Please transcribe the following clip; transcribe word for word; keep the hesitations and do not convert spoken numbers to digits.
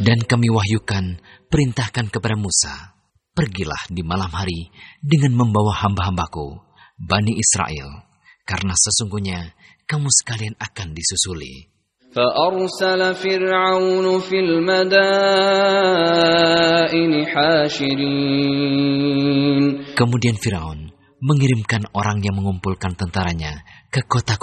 Dan kami wahyukan, perintahkan kepada Musa, pergilah di malam hari dengan membawa hamba-hambaku, Bani Israel, karena sesungguhnya kamu sekalian akan disusuli. فأرسل فرعون في المدائن حاشرين. Kemudian Firaun mengirimkan orang yang mengumpulkan tentaranya ke kota-kota